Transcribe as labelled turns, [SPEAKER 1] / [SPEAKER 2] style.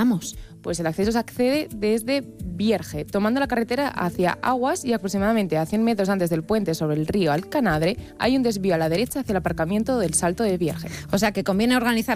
[SPEAKER 1] vamos?
[SPEAKER 2] Pues el acceso se accede desde Vierge, tomando la carretera hacia Aguas, y aproximadamente a 100 metros antes del puente sobre el río Alcanadre hay un desvío a la derecha hacia el aparcamiento del Salto de Vierge.
[SPEAKER 1] O sea que conviene organizar